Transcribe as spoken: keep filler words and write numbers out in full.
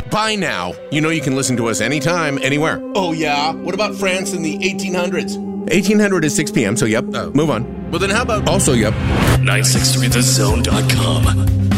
By now, you know you can listen to us anytime, anywhere. Oh, yeah? What about France in the eighteen hundreds? eighteen hundred is six p.m., so yep. Oh. Move on. Well, then how about... Also, yep. nine six three the zone dot com.